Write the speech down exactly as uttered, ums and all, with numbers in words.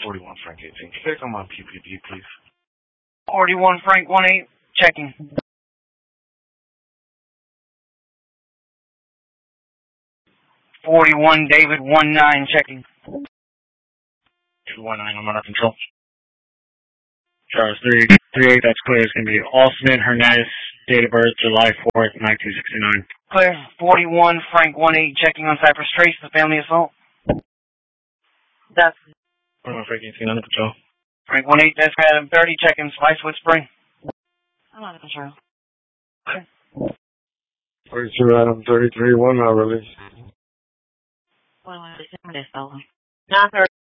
forty-one Frank eighteen. Check on my P P D, please. forty-one Frank one eight, checking. forty-one David one nine, checking. two one nine, I'm under control. Charles three three eight, that's clear. It's going to be Alston Hernandez, date of birth July fourth, nineteen sixty-nine. Clear. forty-one Frank one eight, checking on Cypress Trace, the family assault. That's forty-one Frank eighteen, under control. Frank one eight, that's Adam thirty, checking Spicewood Spring. I'm under control. Okay. forty-two Adam thirty-three, one now release. Well, I'm that's over. nine thirty.